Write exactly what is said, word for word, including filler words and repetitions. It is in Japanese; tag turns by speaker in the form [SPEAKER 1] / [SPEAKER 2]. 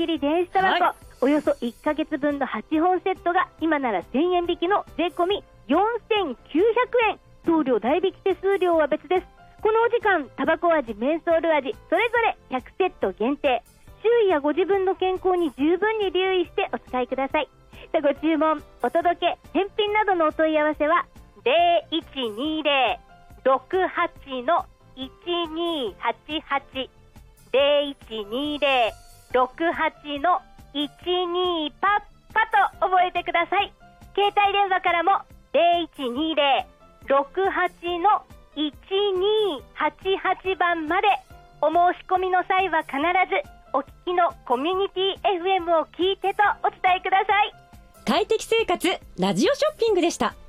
[SPEAKER 1] り電子タバコ、はい、およそいっかげつぶんのはちほんセットが今ならせんえん引きの税込みよんせんきゅうひゃくえん、送料代引き手数料は別です。このお時間、タバコ味、メンソール味それぞれひゃくセット限定、周囲やご自分の健康に十分に留意してお使いください。ご注文、お届け、返品などのお問い合わせはゼロいちにゼロ ろくはち のいちにはちはち ゼロいちにゼロ ろくはち のいちにパッパと覚えてください。携帯電話からもゼロいちにゼロ ろくはち のいちにはちはちばんまで、お申し込みの際は必ずお聞きのコミュニティ エフエム を聞いてとお伝えください。
[SPEAKER 2] 快適生活ラジオショッピングでした。